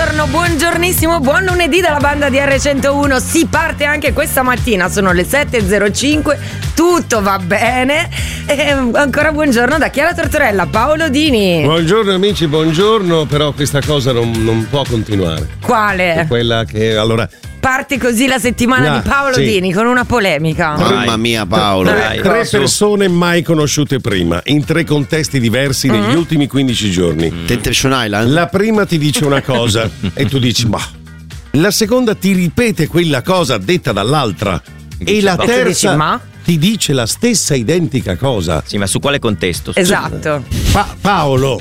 buongiornissimo, buon lunedì dalla banda di R101. Si parte anche questa mattina, sono le 7.05, tutto va bene. E ancora buongiorno da Chiara Tortorella, Paolo Dini. Buongiorno amici, buongiorno, però questa cosa non può continuare. Quale? È quella che allora parti così la settimana di Paolo Dini con una polemica. Mamma mia Paolo. Tre persone mai conosciute prima, in tre contesti diversi negli ultimi 15 giorni. Temptation Island. La prima ti dice una cosa e tu dici ma. La seconda ti ripete quella cosa detta dall'altra. E la terza ti dice la stessa identica cosa. Sì, ma su quale contesto? Esatto. Paolo.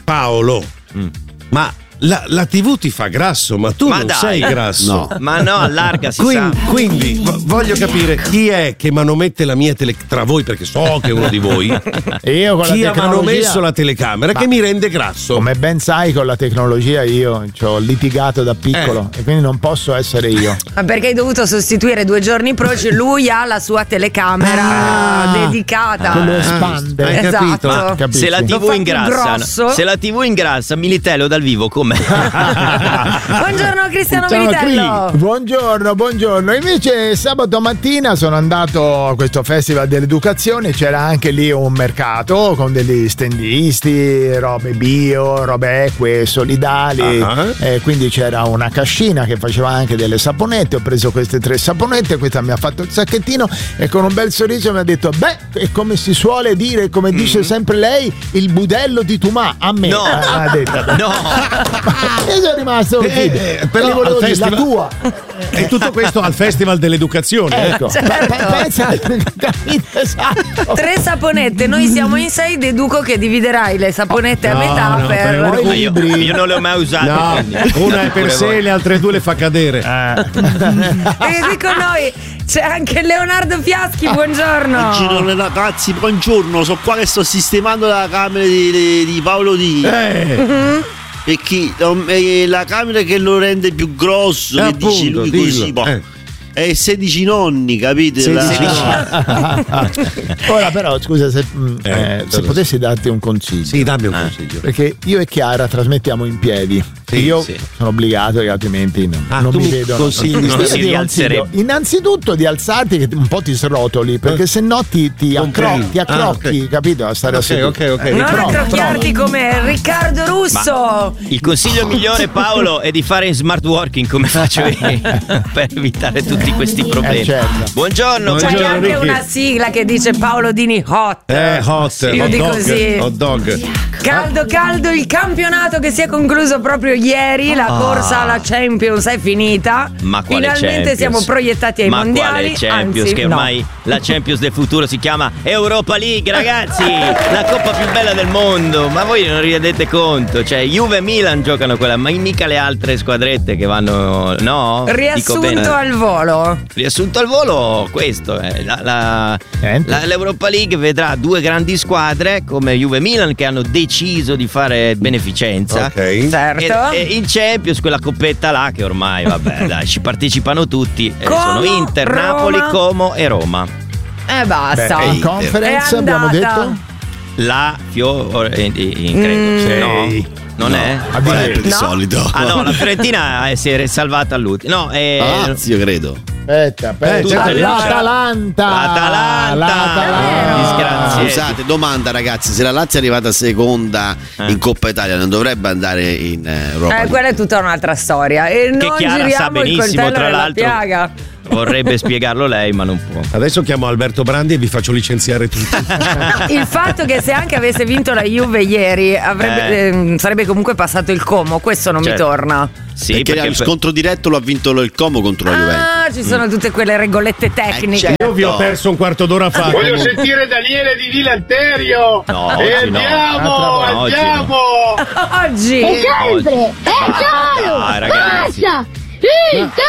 Ma la TV ti fa grasso, ma tu non sei grasso. No. Ma no, allarga, Quindi voglio capire chi è che manomette la mia tra voi, perché so che è uno di voi. E io con chi la ha tecnologia manomesso la telecamera che mi rende grasso. Come ben sai, con la tecnologia io ci ho litigato da piccolo e quindi non posso essere io. Ma perché hai dovuto sostituire 2 giorni proci? Lui ha la sua telecamera dedicata. Quello espande. Hai capito? Esatto. Capisci? Se la TV ingrassa, Militello dal vivo com'è? Buongiorno Cristiano Ciao, Militello. Buongiorno. Invece sabato mattina sono andato a questo festival dell'educazione, c'era anche lì un mercato con degli stendisti, robe bio, robe eque, solidali, quindi c'era una cascina che faceva anche delle saponette. Ho preso queste 3 saponette, questa mi ha fatto il sacchettino e con un bel sorriso mi ha detto è come si suole dire, come dice sempre lei, il budello di Tumà a me. No. Ha detto. No. Io sono rimasto però volevo al dire, la tua. E tutto questo al Festival dell'Educazione. Ecco. Certo. Esatto. 3 saponette, noi siamo in 6, deduco che dividerai le saponette a metà per Io non le ho mai usate. No, quindi. una è per sé, le altre 2 le fa cadere. E qui con noi c'è anche Leonardo Fiaschi, buongiorno. Buongiorno ragazzi, buongiorno. Sono qua che sto sistemando la camera di Paolo Dini. Perché la camera che lo rende più grosso, che appunto, dice lui dillo. così, è 16 nonni, capite? Ora però scusa se potessi darti un consiglio. Sì, dammi un consiglio. Perché io e Chiara trasmettiamo in piedi. Io sono obbligato che altrimenti non tu mi mi vedono. consigli non si rialzerebbe. Innanzitutto di alzarti che un po' ti srotoli, perché se no ti accrocchi, capito? A stare a seduto. Ok. Non accrocchiarti come Riccardo Russo. Il consiglio migliore, Paolo, è di fare in smart working come faccio io per evitare tutti questi problemi. Certo. Buongiorno. C'è Buongiorno, anche Ricky. una sigla che dice Paolo Dini hot. Hot. Io dico così. Hot dog. Caldo il campionato che si è concluso proprio ieri, la corsa alla Champions è finita. Ma quale finalmente Champions? siamo proiettati ai mondiali. Quale Champions? Anzi, che ormai la Champions del futuro si chiama Europa League, ragazzi, la coppa più bella del mondo. Ma voi non vi rendete conto? Cioè Juve e Milan giocano quella, ma mica le altre squadrette che vanno. No? Riassunto al volo. Riassunto al volo, questo è l'Europa League vedrà 2 grandi squadre come Juve e Milan che hanno deciso di fare beneficenza. Ok. Certo. E in Champions quella coppetta là che ormai vabbè dai ci partecipano tutti, sono Inter, Roma. Napoli, Como e Roma. Basta. In conference È abbiamo andata. detto? La credo. No, non è? Di solito. Ah no, la Fiorentina si è salvata all'ultimo. No, Lazio credo. Aspetta. tutte le- L'Atalanta. Disgraziati. Scusate, domanda ragazzi, se la Lazio è arrivata seconda in Coppa Italia non dovrebbe andare in Europa League? Quella è tutta un'altra storia. E non Chiara sa giriamo il benissimo, coltello tra nella l'altro. piaga. Vorrebbe spiegarlo lei, ma non può. Adesso chiamo Alberto Brandi e vi faccio licenziare tutti. Il fatto che se anche avesse vinto la Juve ieri sarebbe comunque passato il Como, questo non mi Certo. torna. Sì, perché il scontro diretto lo ha vinto il Como contro la Juventus. Ci sono tutte quelle regolette tecniche. Io vi ho perso un quarto d'ora fa. Voglio sentire Daniele di Vilanterio. No, E oggi no. andiamo. Oggi Sempre! È solo! Dai, ragazzi. Basta! Italia!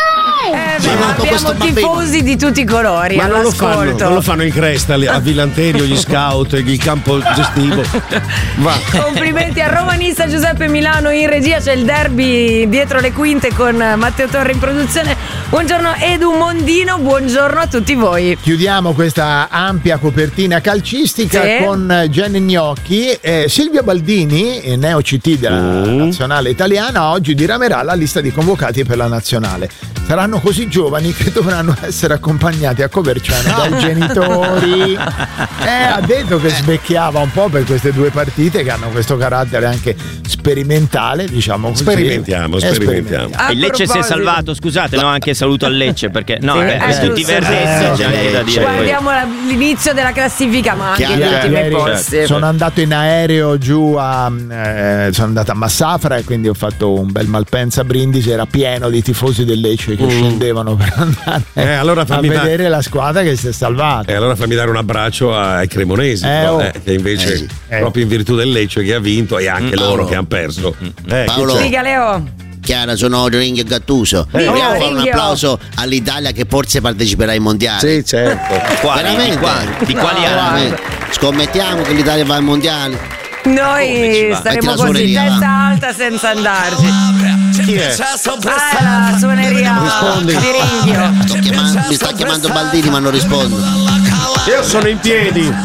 abbiamo tifosi di tutti i colori. Ma non all'ascolto. lo fanno in cresta a Villanterio, gli scout, il campo gestivo. Va. Complimenti a romanista Giuseppe Milano in regia, c'è il derby dietro le quinte con Matteo Torre in produzione. Buongiorno Edu Mondino, buongiorno a tutti voi. Chiudiamo questa ampia copertina calcistica con Gianni Gnocchi. Silvia Baldini, neo CT della nazionale italiana, oggi diramerà la lista di convocati per la nazionale. Saranno così giovani che dovranno essere accompagnati a Coverciano dai genitori. Ha detto che svecchiava un po' per queste due partite che hanno questo carattere anche sperimentale, diciamo così. Sperimentiamo. Il Lecce si è salvato, scusate, no, anche saluto al Lecce perché tutti verdetti c'è anche da dire. Guardiamo l'inizio della classifica, ma anche gli ultimi posti. Sono andato in aereo giù sono andato a Massafra e quindi ho fatto un bel Malpensa a Brindisi, era pieno di tifosi del Lecce che scendevano per andare a vedere la squadra che si è salvata. E allora fammi dare un abbraccio ai cremonesi, che invece proprio in virtù del Lecce che ha vinto e anche loro che hanno perso. Paolo, dica Leo. Chiara, sono Ringhio e Gattuso. Vogliamo fare un applauso all'Italia che forse parteciperà ai mondiali. Sì, certo. Di quali anni? Scommettiamo che l'Italia va ai mondiali. Noi staremo così, testa alta senza andarci. Chi è? La suoneria Rispondi. di Ringhio. Mi sta chiamando Baldini ma non rispondo. Io sono in piedi.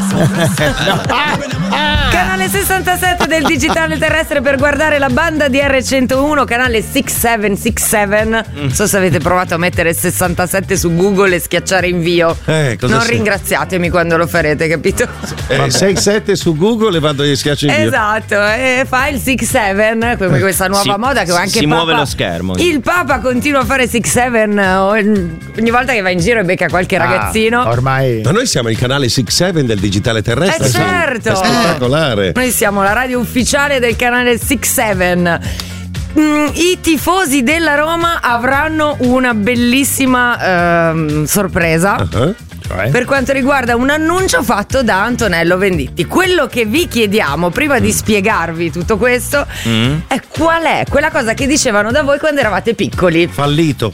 Canale 67 del digitale terrestre per guardare la banda di R101, canale 6767. Non so se avete provato a mettere 67 su Google e schiacciare invio. Non ringraziatemi quando lo farete, capito? 6-7 su Google e vado e schiaccio invio. Esatto, e fa il 6-7, come questa nuova moda che anche si muove lo schermo. Il Papa continua a fare 6-7 ogni volta che va in giro e becca qualche ragazzino. Ormai. Ma noi siamo il canale 67 del digitale terrestre. Certo. È spettacolare. Noi siamo la radio ufficiale del canale 67. I tifosi della Roma avranno una bellissima sorpresa. Per quanto riguarda un annuncio fatto da Antonello Venditti. Quello che vi chiediamo prima di spiegarvi tutto questo è qual è quella cosa che dicevano da voi quando eravate piccoli. Fallito.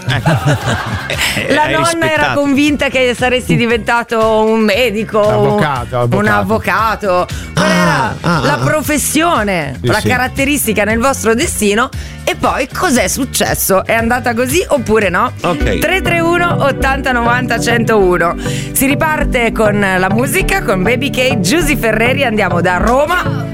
La nonna era convinta che saresti diventato un medico, un avvocato. Qual era la professione, la caratteristica nel vostro destino? E poi cos'è successo? È andata così oppure no? 331 80 90 101. Si riparte con la musica, con Baby K, Giusy Ferreri. Andiamo da Roma